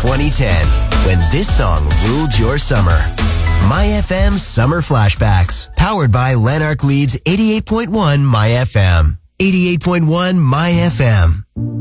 2010, when this song ruled your summer. My FM Summer Flashbacks, powered by Lanark Leeds 88.1 My FM. 88.1 My FM.